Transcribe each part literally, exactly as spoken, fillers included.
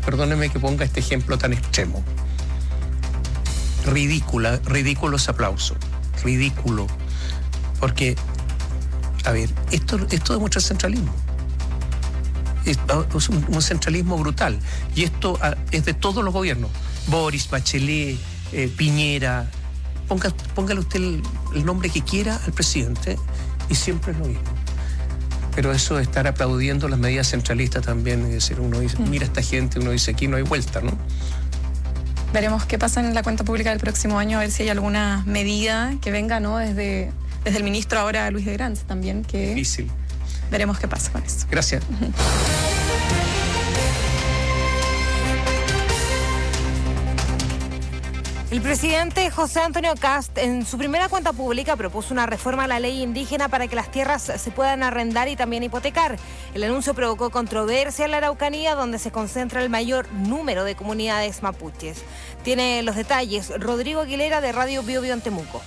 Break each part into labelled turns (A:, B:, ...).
A: perdóneme que ponga este ejemplo tan extremo. Ridícula, ridículos aplausos, ridículo. Porque, a ver, esto, esto demuestra centralismo. Es, es un, un centralismo brutal. Y esto a, es de todos los gobiernos. Boris, Bachelet, eh, Piñera. Ponga, póngale usted el, el nombre que quiera al presidente y siempre es lo mismo. Pero eso de estar aplaudiendo las medidas centralistas también, es decir, uno dice, mira esta gente, uno dice, aquí no hay vuelta, ¿no?
B: Veremos qué pasa en la cuenta pública del próximo año, a ver si hay alguna medida que venga, ¿no? Desde, desde el ministro ahora, Luis de Granz, también, que...
A: Difícil.
B: Veremos qué pasa con eso.
A: Gracias.
C: El presidente José Antonio Kast en su primera cuenta pública propuso una reforma a la ley indígena para que las tierras se puedan arrendar y también hipotecar. El anuncio provocó controversia en la Araucanía, donde se concentra el mayor número de comunidades mapuches. Tiene los detalles Rodrigo Aguilera de Radio Bio Bio en Temuco.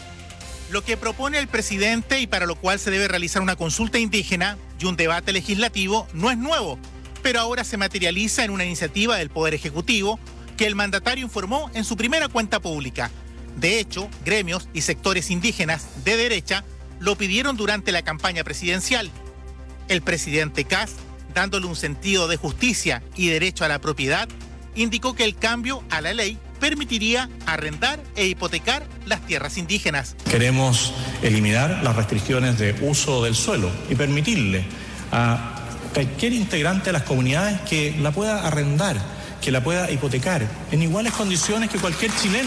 D: Lo que propone el presidente y para lo cual se debe realizar una consulta indígena y un debate legislativo no es nuevo, pero ahora se materializa en una iniciativa del Poder Ejecutivo que el mandatario informó en su primera cuenta pública. De hecho, gremios y sectores indígenas de derecha lo pidieron durante la campaña presidencial. El presidente Kast, dándole un sentido de justicia y derecho a la propiedad, indicó que el cambio a la ley permitiría arrendar e hipotecar las tierras indígenas.
E: Queremos eliminar las restricciones de uso del suelo y permitirle a cualquier integrante de las comunidades que la pueda arrendar, que la pueda hipotecar en iguales condiciones que cualquier chileno.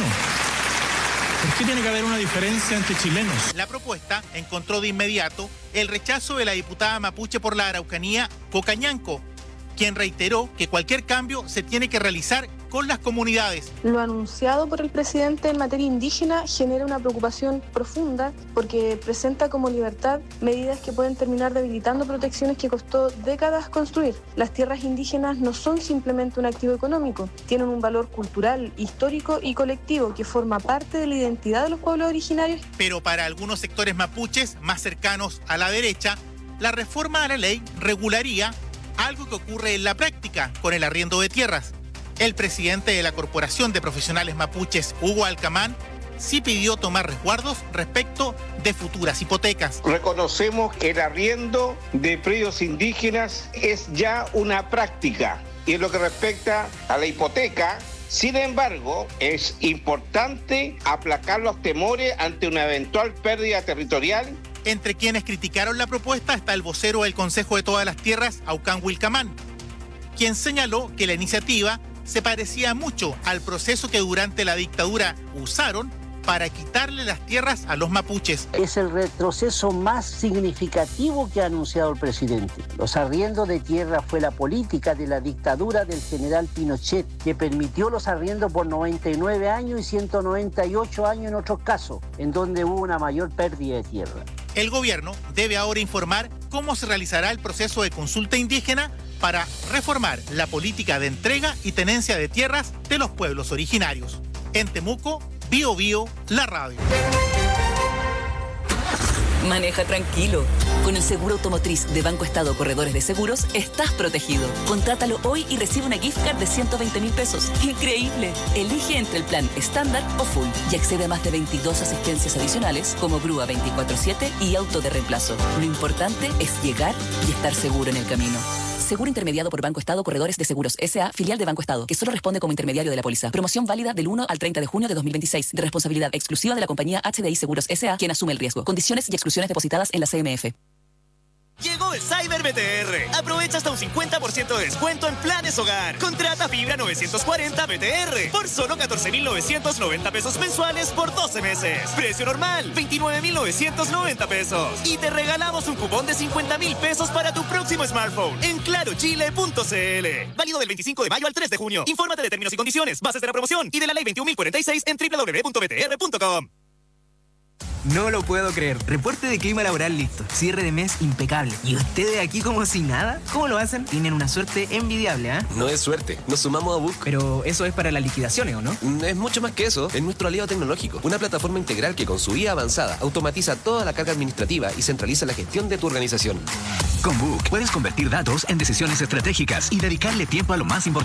E: ¿Por qué tiene que haber una diferencia entre chilenos?
D: La propuesta encontró de inmediato el rechazo de la diputada mapuche por la Araucanía, Cocañanco, quien reiteró que cualquier cambio se tiene que realizar con las comunidades.
F: Lo anunciado por el presidente en materia indígena genera una preocupación profunda porque presenta como libertad medidas que pueden terminar debilitando protecciones que costó décadas construir. Las tierras indígenas no son simplemente un activo económico, tienen un valor cultural, histórico y colectivo que forma parte de la identidad de los pueblos originarios.
D: Pero para algunos sectores mapuches más cercanos a la derecha, la reforma a la ley regularía algo que ocurre en la práctica con el arriendo de tierras. El presidente de la Corporación de Profesionales Mapuches, Hugo Alcamán, sí pidió tomar resguardos respecto de futuras hipotecas.
G: Reconocemos que el arriendo de predios indígenas es ya una práctica y en lo que respecta a la hipoteca, sin embargo, es importante aplacar los temores ante una eventual pérdida territorial.
D: Entre quienes criticaron la propuesta está el vocero del Consejo de Todas las Tierras, Aucán Wilcamán, quien señaló que la iniciativa se parecía mucho al proceso que durante la dictadura usaron para quitarle las tierras a los mapuches.
H: Es el retroceso más significativo que ha anunciado el presidente. Los arriendos de tierra fue la política de la dictadura del general Pinochet, que permitió los arriendos por noventa y nueve años y ciento noventa y ocho años en otros casos, en donde hubo una mayor pérdida de tierra.
D: El gobierno debe ahora informar cómo se realizará el proceso de consulta indígena para reformar la política de entrega y tenencia de tierras de los pueblos originarios. En Temuco, Bio Bio, la radio.
I: Maneja tranquilo. Con el seguro automotriz de Banco Estado Corredores de Seguros, estás protegido. Contrátalo hoy y recibe una gift card de ciento veinte mil pesos. ¡Increíble! Elige entre el plan estándar o full y accede a más de veintidós asistencias adicionales como grúa veinticuatro siete y auto de reemplazo. Lo importante es llegar y estar seguro en el camino. Seguro intermediado por Banco Estado Corredores de Seguros S A, filial de Banco Estado, que solo responde como intermediario de la póliza. Promoción válida del uno al treinta de junio de dos mil veintiséis, de responsabilidad exclusiva de la compañía H D I Seguros S A, quien asume el riesgo. Condiciones y exclusiones depositadas en la C M F.
J: Llegó el Cyber B T R. Aprovecha hasta un cincuenta por ciento de descuento en planes hogar. Contrata fibra novecientos cuarenta B T R por solo catorce mil novecientos noventa pesos mensuales por doce meses. Precio normal, veintinueve mil novecientos noventa pesos. Y te regalamos un cupón de cincuenta mil pesos para tu próximo smartphone en claro chile punto c l. Válido del veinticinco de mayo al tres de junio. Infórmate de términos y condiciones, bases de la promoción y de la ley veintiún mil cuarenta y seis en doble u doble u doble u punto b t r punto com.
K: No lo puedo creer. Reporte de clima laboral listo. Cierre de mes impecable. ¿Y ustedes aquí como si nada? ¿Cómo lo hacen? Tienen una suerte envidiable, ¿ah? ¿eh?
L: No es suerte. Nos sumamos a Book.
K: Pero eso es para las liquidaciones, ¿o no?
L: Es mucho más que eso. Es nuestro aliado tecnológico. Una plataforma integral que con su I A avanzada automatiza toda la carga administrativa y centraliza la gestión de tu organización.
M: Con Book puedes convertir datos en decisiones estratégicas y dedicarle tiempo a lo más importante.